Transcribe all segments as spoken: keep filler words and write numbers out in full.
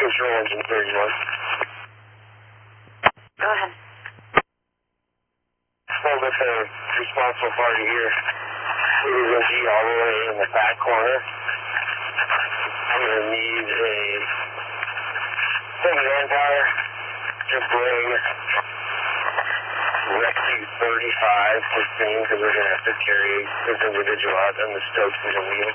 Control Engine thirty-one. Go ahead. Spoke with the responsible party here. It is a G all the way in the back corner. I'm going to need a heavy manpower to bring Rescue thirty-five to scene because we're going to have to carry this individual out on the Stokes and the wheel.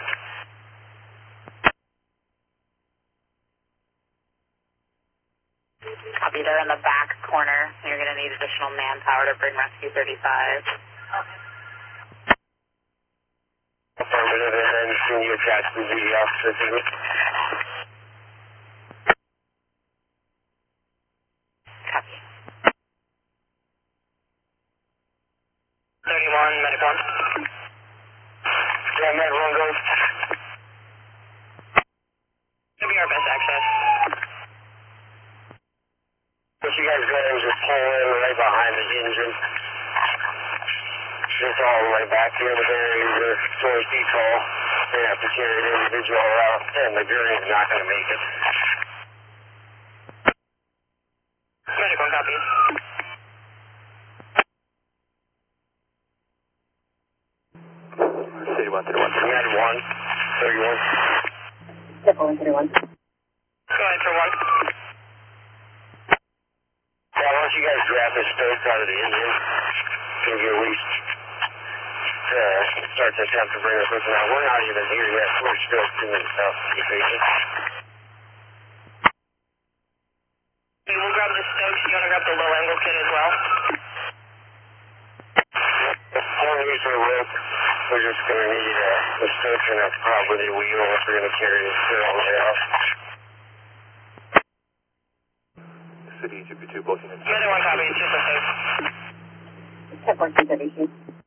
Copy, they're in the back corner. You're going to need additional manpower to bring Rescue thirty-five. Affirmative, and then can you attach the duty officer to me? Copy. thirty-one, medic one. Yeah, medic one goes. It'll be our best access. What you guys go ahead and just pull in right behind the engine. Just all the way back here, but there is a source depot. They have to carry the individual out, and the gurney is not going to make it. Medic one, copy. thirty-one, thirty-one, thirty-one, one, thirty-one. Step one, thirty-one. Go ahead for one. Yeah, once you guys grab the Stokes out of the engine, can you at least uh, start to attempt to bring this person out? We're not even here yet. We're still in the south station. Okay, we'll grab the Stokes. You want to grab the low angle kit as well? One use of the rope. We're just going to need uh, the Stokes and that's probably the wheel if we're going to carry this clear all the way off. City G P two booking. Another one copy, it's just a Stokes. Step one, two thirty-two.